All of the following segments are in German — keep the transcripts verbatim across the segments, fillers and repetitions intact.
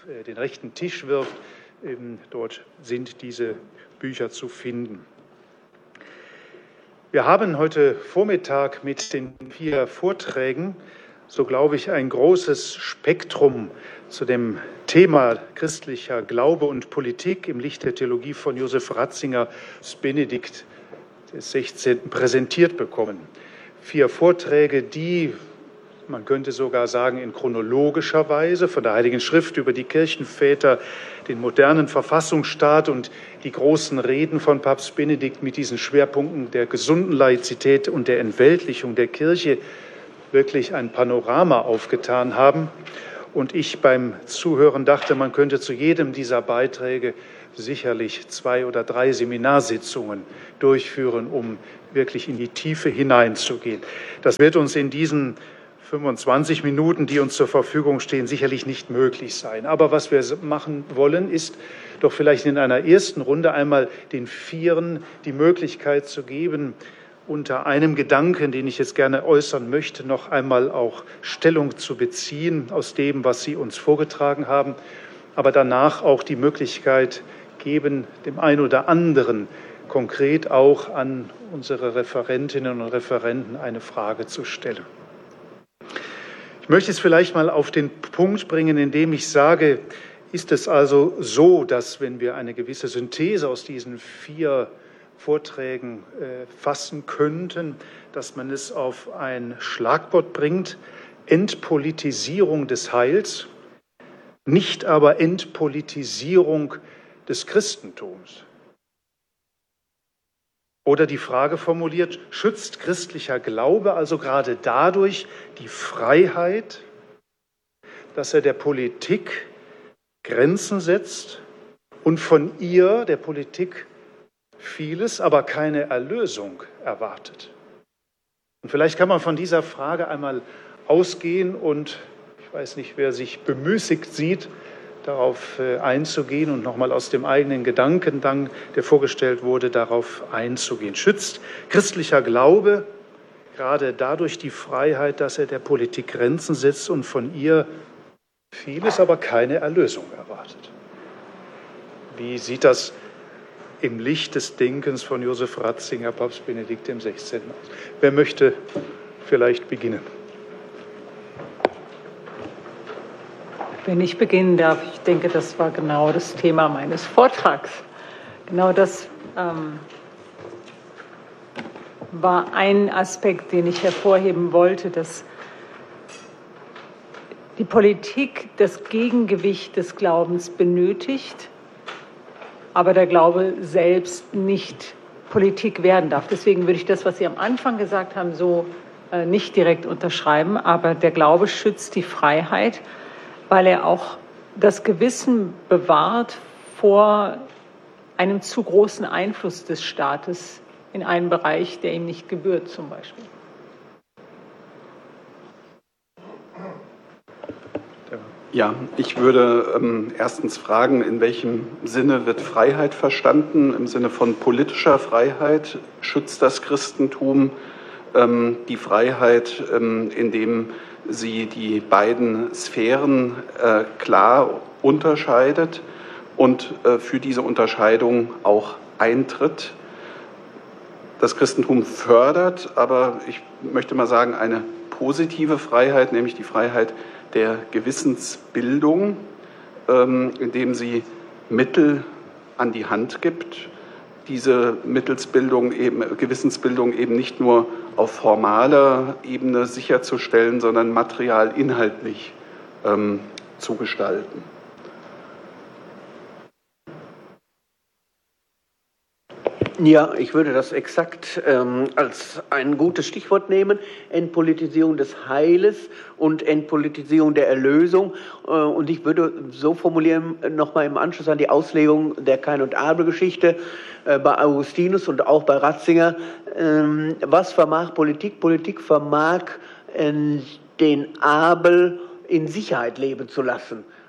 den rechten Tisch wirft. Dort sind diese Bücher zu finden. Wir haben heute Vormittag mit den vier Vorträgen, so glaube ich, ein großes Spektrum zu dem Thema christlicher Glaube und Politik im Licht der Theologie von Josef Ratzinger, Benedikt des Sechzehnten präsentiert bekommen. Vier Vorträge, die, man könnte sogar sagen, in chronologischer Weise von der Heiligen Schrift über die Kirchenväter, den modernen Verfassungsstaat und die großen Reden von Papst Benedikt mit diesen Schwerpunkten der gesunden Laizität und der Entweltlichung der Kirche wirklich ein Panorama aufgetan haben. Und ich beim Zuhören dachte, man könnte zu jedem dieser Beiträge sicherlich zwei oder drei Seminarsitzungen durchführen, um wirklich in die Tiefe hineinzugehen. Das wird uns in diesen fünfundzwanzig Minuten, die uns zur Verfügung stehen, sicherlich nicht möglich sein. Aber was wir machen wollen, ist doch vielleicht in einer ersten Runde einmal den Vieren die Möglichkeit zu geben, unter einem Gedanken, den ich jetzt gerne äußern möchte, noch einmal auch Stellung zu beziehen aus dem, was Sie uns vorgetragen haben, aber danach auch die Möglichkeit geben, dem einen oder anderen konkret auch an unsere Referentinnen und Referenten eine Frage zu stellen. Ich möchte es vielleicht mal auf den Punkt bringen, indem ich sage, ist es also so, dass wenn wir eine gewisse Synthese aus diesen vier Vorträgen äh, fassen könnten, dass man es auf ein Schlagwort bringt, Entpolitisierung des Heils, nicht aber Entpolitisierung des Christentums. Oder die Frage formuliert, schützt christlicher Glaube also gerade dadurch die Freiheit, dass er der Politik Grenzen setzt und von ihr, der Politik, vieles, aber keine Erlösung erwartet? Und vielleicht kann man von dieser Frage einmal ausgehen und ich weiß nicht, wer sich bemüßigt sieht, darauf einzugehen und nochmal aus dem eigenen Gedankengang, der vorgestellt wurde, darauf einzugehen. Schützt christlicher Glaube gerade dadurch die Freiheit, dass er der Politik Grenzen setzt und von ihr vieles, aber keine Erlösung erwartet? Wie sieht das im Licht des Denkens von Josef Ratzinger, Papst Benedikt dem Sechzehnten aus? Wer möchte vielleicht beginnen? Wenn ich beginnen darf, ich denke, das war genau das Thema meines Vortrags. Genau das ähm, war ein Aspekt, den ich hervorheben wollte, dass die Politik das Gegengewicht des Glaubens benötigt, aber der Glaube selbst nicht Politik werden darf. Deswegen würde ich das, was Sie am Anfang gesagt haben, so äh, nicht direkt unterschreiben, aber der Glaube schützt die Freiheit, weil er auch das Gewissen bewahrt vor einem zu großen Einfluss des Staates in einen Bereich, der ihm nicht gebührt, zum Beispiel. Ja, ich würde ähm, erstens fragen, in welchem Sinne wird Freiheit verstanden? Im Sinne von politischer Freiheit schützt das Christentum ähm, die Freiheit, ähm, indem sie die beiden Sphären äh, klar unterscheidet und äh, für diese Unterscheidung auch eintritt. Das Christentum fördert, aber ich möchte mal sagen, eine positive Freiheit, nämlich die Freiheit der Gewissensbildung, ähm, indem sie Mittel an die Hand gibt, diese Mittelsbildung eben, Gewissensbildung eben nicht nur auf formaler Ebene sicherzustellen, sondern material inhaltlich ähm, zu gestalten. Ja, ich würde das exakt ähm, als ein gutes Stichwort nehmen. Entpolitisierung des Heiles und Entpolitisierung der Erlösung. Äh, und ich würde so formulieren, nochmal im Anschluss an die Auslegung der Kain- und Abel-Geschichte äh, bei Augustinus und auch bei Ratzinger. Ähm, was vermag Politik? Politik vermag äh, den Abel in Sicherheit leben zu lassen.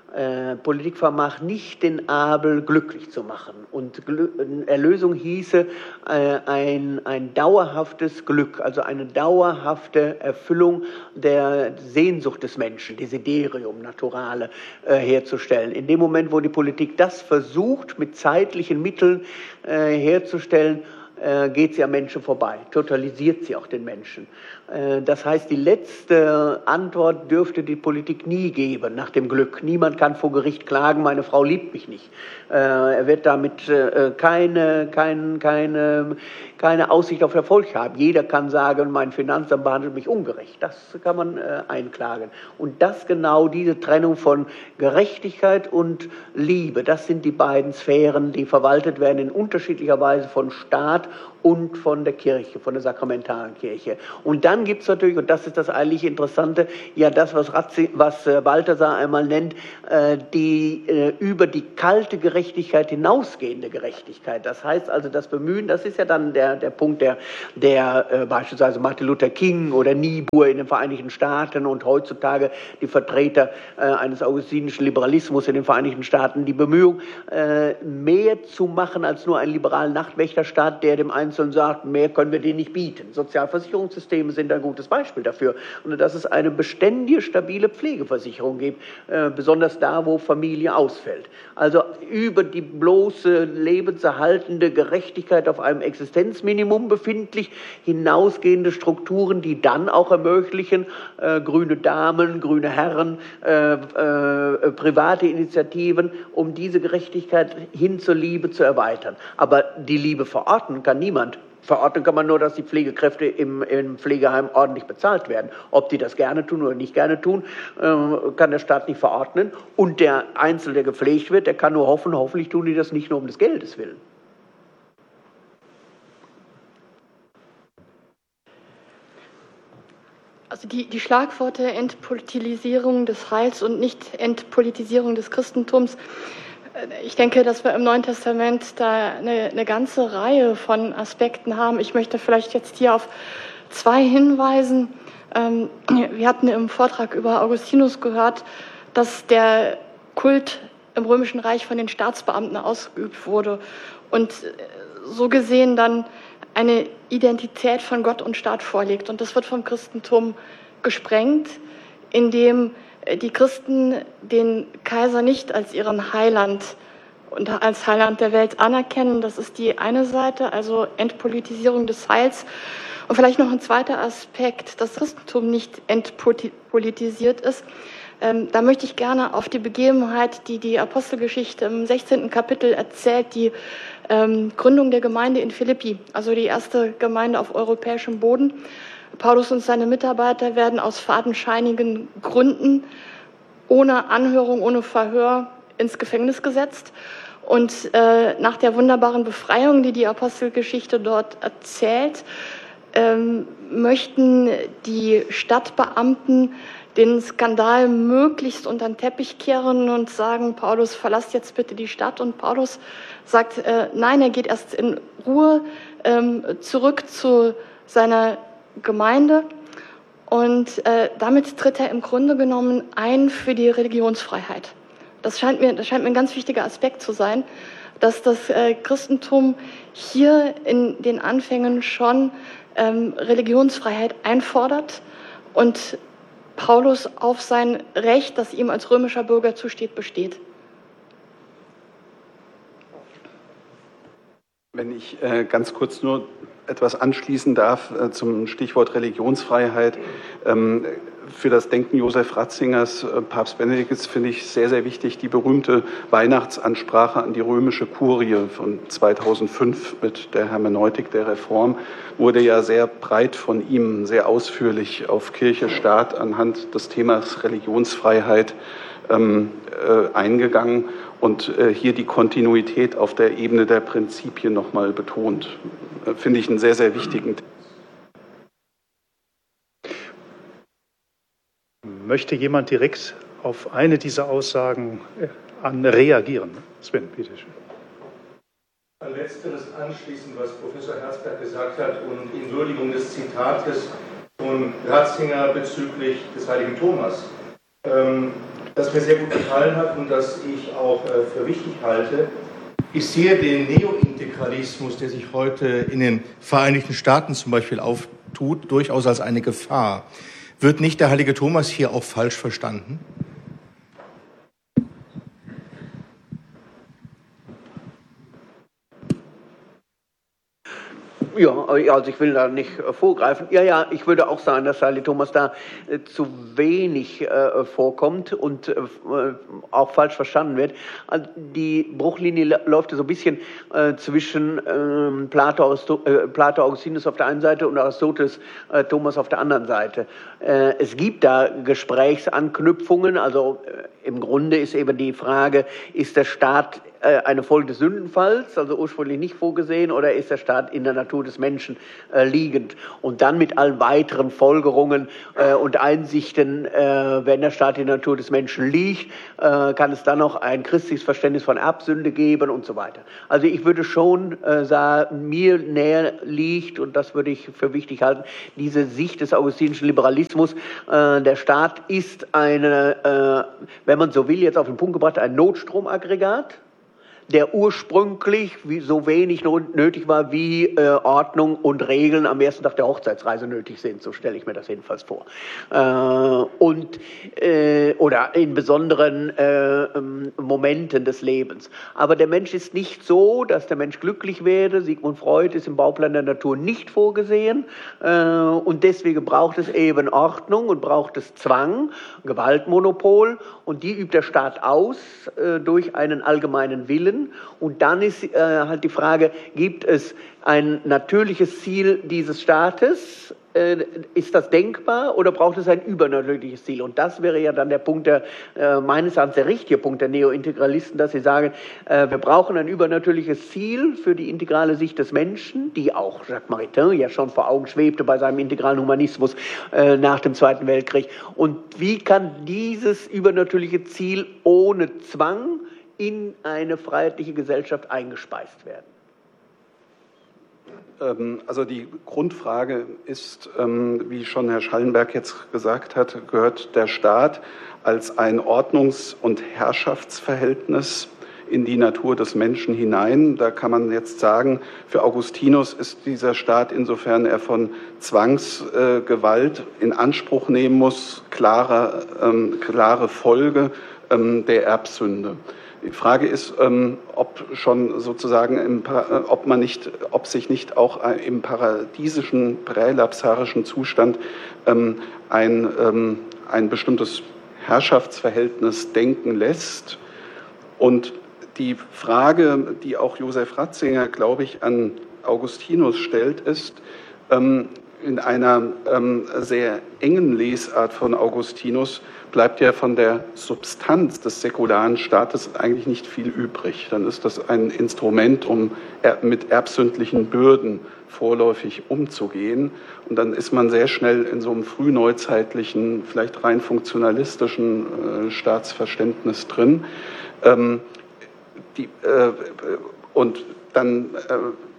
Äh, Politik vermag nicht, den Abel glücklich zu machen. Und Gl- Erlösung hieße äh, ein, ein dauerhaftes Glück, also eine dauerhafte Erfüllung der Sehnsucht des Menschen, Desiderium naturale, äh, herzustellen. In dem Moment, wo die Politik das versucht, mit zeitlichen Mitteln äh, herzustellen, äh, geht sie am Menschen vorbei, totalisiert sie auch den Menschen. Äh, das heißt, die letzte Antwort dürfte die Politik nie geben, nach dem Glück. Niemand kann vor Gericht klagen, meine Frau liebt mich nicht. Äh, er wird damit äh, keine, kein, keine, keine Aussicht auf Erfolg haben. Jeder kann sagen, mein Finanzamt behandelt mich ungerecht. Das kann man äh, einklagen. Und das genau, diese Trennung von Gerechtigkeit und Liebe, das sind die beiden Sphären, die verwaltet werden in unterschiedlicher Weise von Staat und von der Kirche, von der sakramentalen Kirche. Und dann gibt es natürlich, und das ist das eigentlich Interessante, ja das, was, Ratzi, was äh, Balthasar einmal nennt, äh, die äh, über die kalte Gerechtigkeit hinausgehende Gerechtigkeit. Das heißt also das Bemühen, das ist ja dann der, der Punkt, der, der äh, beispielsweise Martin Luther King oder Niebuhr in den Vereinigten Staaten und heutzutage die Vertreter äh, eines augustinischen Liberalismus in den Vereinigten Staaten, die Bemühung, äh, mehr zu machen als nur einen liberalen Nachtwächterstaat, der dem Einzelnen sagt, mehr können wir denen nicht bieten. Sozialversicherungssysteme sind ein gutes Beispiel dafür. Und dass es eine beständige, stabile Pflegeversicherung gibt, äh, besonders da, wo Familie ausfällt. Also über die bloße lebenserhaltende Gerechtigkeit auf einem Existenzminimum befindlich, hinausgehende Strukturen, die dann auch ermöglichen, äh, grüne Damen, grüne Herren, äh, äh, private Initiativen, um diese Gerechtigkeit hin zur Liebe zu erweitern. Aber die Liebe verorten kann niemand. Verordnen kann man nur, dass die Pflegekräfte im, im Pflegeheim ordentlich bezahlt werden. Ob die das gerne tun oder nicht gerne tun, äh, kann der Staat nicht verordnen. Und der Einzelne, der gepflegt wird, der kann nur hoffen, hoffentlich tun die das nicht nur um des Geldes willen. Also die, die Schlagworte Entpolitisierung des Heils und nicht Entpolitisierung des Christentums. Ich denke, dass wir im Neuen Testament da eine, eine ganze Reihe von Aspekten haben. Ich möchte vielleicht jetzt hier auf zwei hinweisen. Wir hatten im Vortrag über Augustinus gehört, dass der Kult im Römischen Reich von den Staatsbeamten ausgeübt wurde und so gesehen dann eine Identität von Gott und Staat vorliegt. Und das wird vom Christentum gesprengt, indem die Christen den Kaiser nicht als ihren Heiland und als Heiland der Welt anerkennen. Das ist die eine Seite, also Entpolitisierung des Heils. Und vielleicht noch ein zweiter Aspekt, dass das Christentum nicht entpolitisiert ist. Ähm, da möchte ich gerne auf die Begebenheit, die die Apostelgeschichte im sechzehnten Kapitel erzählt, die ähm, Gründung der Gemeinde in Philippi, also die erste Gemeinde auf europäischem Boden. Paulus und seine Mitarbeiter werden aus fadenscheinigen Gründen ohne Anhörung, ohne Verhör ins Gefängnis gesetzt. Und äh, nach der wunderbaren Befreiung, die die Apostelgeschichte dort erzählt, ähm, möchten die Stadtbeamten den Skandal möglichst unter den Teppich kehren und sagen, Paulus, verlass jetzt bitte die Stadt. Und Paulus sagt, äh, nein, er geht erst in Ruhe ähm, zurück zu seiner Gemeinde und äh, damit tritt er im Grunde genommen ein für die Religionsfreiheit. Das scheint mir, das scheint mir ein ganz wichtiger Aspekt zu sein, dass das äh, Christentum hier in den Anfängen schon ähm, Religionsfreiheit einfordert und Paulus auf sein Recht, das ihm als römischer Bürger zusteht, besteht. Wenn ich äh, ganz kurz nur etwas anschließen darf äh, zum Stichwort Religionsfreiheit. Ähm, für das Denken Josef Ratzingers, äh, Papst Benedikts, finde ich sehr, sehr wichtig die berühmte Weihnachtsansprache an die römische Kurie von zweitausendfünf mit der Hermeneutik der Reform. Wurde ja sehr breit von ihm, sehr ausführlich auf Kirche, Staat anhand des Themas Religionsfreiheit ähm, äh, eingegangen und äh, hier die Kontinuität auf der Ebene der Prinzipien nochmal betont. Äh, finde ich einen sehr, sehr wichtigen. Möchte jemand direkt auf eine dieser Aussagen an reagieren? Sven, bitte schön. An Letzteres anschließen, was Professor Herzberg gesagt hat und in Würdigung des Zitates von Ratzinger bezüglich des heiligen Thomas. Ähm, das mir sehr gut gefallen hat und das ich auch für wichtig halte. Ich sehe den Neointegralismus, der sich heute in den Vereinigten Staaten zum Beispiel auftut, durchaus als eine Gefahr. Wird nicht der heilige Thomas hier auch falsch verstanden? Ja, also ich will da nicht äh, vorgreifen. Ja, ja, ich würde auch sagen, dass Heilige Thomas da äh, zu wenig äh, vorkommt und äh, auch falsch verstanden wird. Also die Bruchlinie läuft so ein bisschen äh, zwischen äh, Plato, äh, Plato, Augustinus auf der einen Seite und Aristoteles, äh, Thomas auf der anderen Seite. Äh, es gibt da Gesprächsanknüpfungen, also äh, im Grunde ist eben die Frage, ist der Staat eine Folge des Sündenfalls, also ursprünglich nicht vorgesehen, oder ist der Staat in der Natur des Menschen äh, liegend? Und dann mit allen weiteren Folgerungen äh, und Einsichten, äh, wenn der Staat in der Natur des Menschen liegt, äh, kann es dann noch ein christliches Verständnis von Erbsünde geben und so weiter. Also ich würde schon äh, sagen, mir näher liegt, und das würde ich für wichtig halten, diese Sicht des augustinischen Liberalismus. Äh, der Staat ist eine, äh, wenn man so will, jetzt auf den Punkt gebracht, ein Notstromaggregat, der ursprünglich wie, so wenig nötig war, wie äh, Ordnung und Regeln am ersten Tag der Hochzeitsreise nötig sind. So stelle ich mir das jedenfalls vor. Äh, und, äh, oder in besonderen äh, Momenten des Lebens. Aber der Mensch ist nicht so, dass der Mensch glücklich werde. Sigmund Freud ist im Bauplan der Natur nicht vorgesehen. Äh, und deswegen braucht es eben Ordnung und braucht es Zwang, Gewaltmonopol. Und die übt der Staat aus äh, durch einen allgemeinen Willen. Und dann ist äh, halt die Frage, gibt es ein natürliches Ziel dieses Staates? Äh, ist das denkbar oder braucht es ein übernatürliches Ziel? Und das wäre ja dann der Punkt, der äh, meines Erachtens der richtige Punkt der Neointegralisten, dass sie sagen, äh, wir brauchen ein übernatürliches Ziel für die integrale Sicht des Menschen, die auch Jacques Maritain ja schon vor Augen schwebte bei seinem integralen Humanismus äh, nach dem Zweiten Weltkrieg. Und wie kann dieses übernatürliche Ziel ohne Zwang in eine freiheitliche Gesellschaft eingespeist werden? Also die Grundfrage ist, wie schon Herr Schallenberg jetzt gesagt hat, gehört der Staat als ein Ordnungs- und Herrschaftsverhältnis in die Natur des Menschen hinein. Da kann man jetzt sagen, für Augustinus ist dieser Staat, insofern er von Zwangsgewalt in Anspruch nehmen muss, klare, ähm, klare Folge ähm, der Erbsünde. Die Frage ist, ähm, ob schon sozusagen, im, ob man nicht, ob sich nicht auch im paradiesischen, prälapsarischen Zustand ähm, ein, ähm, ein bestimmtes Herrschaftsverhältnis denken lässt. Und die Frage, die auch Josef Ratzinger, glaube ich, an Augustinus stellt, ist, ähm, in einer ähm, sehr engen Lesart von Augustinus bleibt ja von der Substanz des säkularen Staates eigentlich nicht viel übrig. Dann ist das ein Instrument, um er, mit erbsündlichen Bürden vorläufig umzugehen. Und dann ist man sehr schnell in so einem frühneuzeitlichen, vielleicht rein funktionalistischen äh, Staatsverständnis drin. Ähm, die, äh, und dann äh,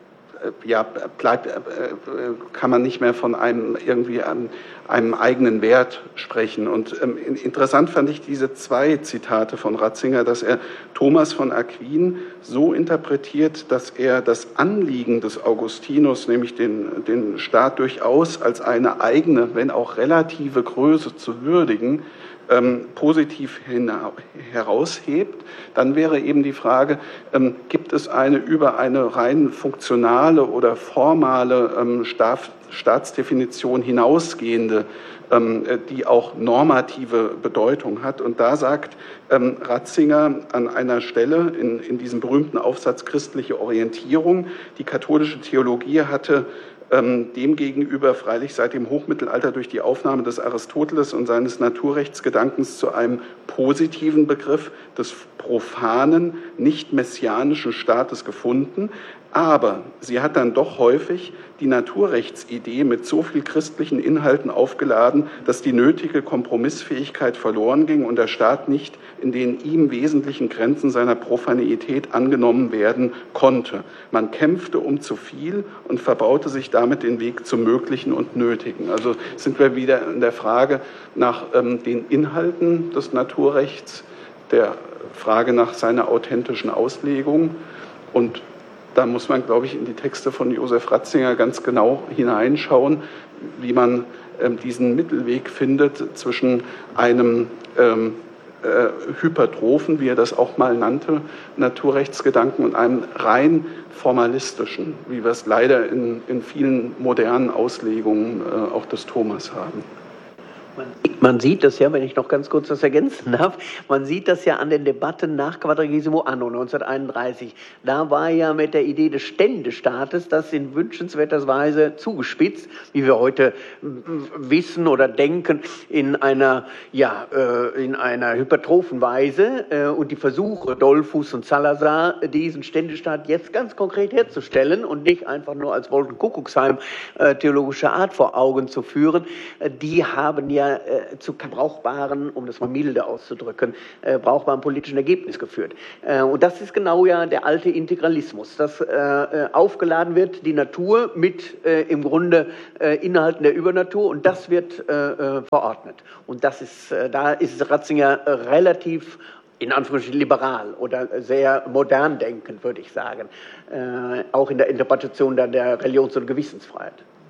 ja, bleibt, kann man nicht mehr von einem irgendwie einem, einem eigenen Wert sprechen. Und ähm, interessant fand ich diese zwei Zitate von Ratzinger, dass er Thomas von Aquin so interpretiert, dass er das Anliegen des Augustinus, nämlich den, den Staat durchaus als eine eigene, wenn auch relative Größe zu würdigen, Ähm, positiv hin, heraushebt, dann wäre eben die Frage, ähm, gibt es eine über eine rein funktionale oder formale ähm, Staat, Staatsdefinition hinausgehende, ähm, die auch normative Bedeutung hat? Und da sagt ähm, Ratzinger an einer Stelle in, in diesem berühmten Aufsatz Christliche Orientierung, die katholische Theologie hatte demgegenüber freilich seit dem Hochmittelalter durch die Aufnahme des Aristoteles und seines Naturrechtsgedankens zu einem positiven Begriff des profanen, nicht messianischen Staates gefunden. Aber sie hat dann doch häufig die Naturrechtsidee mit so viel christlichen Inhalten aufgeladen, dass die nötige Kompromissfähigkeit verloren ging und der Staat nicht in den ihm wesentlichen Grenzen seiner Profanität angenommen werden konnte. Man kämpfte um zu viel und verbaute sich damit den Weg zum Möglichen und Nötigen. Also sind wir wieder in der Frage nach ähm, den Inhalten des Naturrechts, der Frage nach seiner authentischen Auslegung. Und da muss man, glaube ich, in die Texte von Josef Ratzinger ganz genau hineinschauen, wie man ähm, diesen Mittelweg findet zwischen einem ähm, äh, hypertrophen, wie er das auch mal nannte, Naturrechtsgedanken und einem rein formalistischen, wie wir es leider in, in vielen modernen Auslegungen äh, auch des Thomas haben. Man sieht das ja, wenn ich noch ganz kurz das ergänzen darf, man sieht das ja an den Debatten nach Quadragesimo Anno neunzehnhunderteinunddreißig. Da war ja mit der Idee des Ständestaates das in wünschenswerter Weise zugespitzt, wie wir heute wissen oder denken, in einer, ja, in einer hypertrophen Weise. Und die Versuche Dollfuß und Salazar, diesen Ständestaat jetzt ganz konkret herzustellen und nicht einfach nur als Wolkenkuckucksheim theologische Art vor Augen zu führen, die haben ja äh, zu brauchbaren, um das mal milde auszudrücken, äh, brauchbaren politischen Ergebnis geführt. Äh, und das ist genau ja der alte Integralismus, dass äh, aufgeladen wird, die Natur mit äh, im Grunde äh, Inhalten der Übernatur und das wird äh, verordnet. Und das ist, äh, da ist Ratzinger äh, relativ in Anführungsstrichen liberal oder sehr modern denkend, würde ich sagen, äh, auch in der Interpretation der, der Religions- und Gewissensfreiheit.